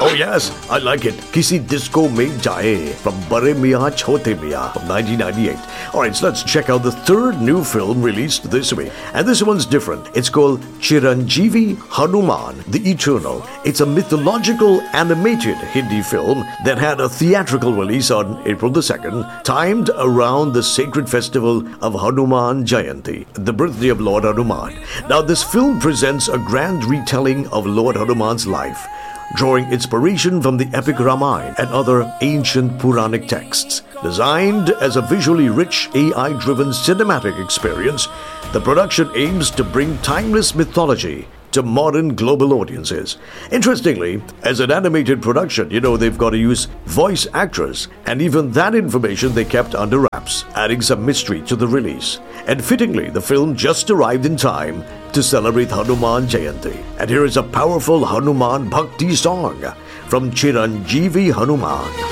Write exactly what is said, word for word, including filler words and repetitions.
Oh yes, I like it. Kisi disco mein jaye from Bade Miyan Chote Miyan from nineteen ninety-eight. Alright, so let's check out the third new film released this week. And this one's different. It's called Chiranjeevi Hanuman, the Eternal. It's a mythological animated Hindi film that had a theatrical release on April the second, timed around the sacred festival of Hanuman Jayanti, the birthday of Lord Hanuman. Now, this film presents a grand retelling of Lord Hanuman's life, drawing inspiration from the epic Ramayana and other ancient Puranic texts. Designed as a visually rich, A I-driven cinematic experience, the production aims to bring timeless mythology to modern global audiences. Interestingly, as an animated production, you know, they've got to use voice actors, and even that information they kept under wraps, adding some mystery to the release. And fittingly, the film just arrived in time to celebrate Hanuman Jayanti. And here is a powerful Hanuman Bhakti song from Chiranjeevi Hanuman.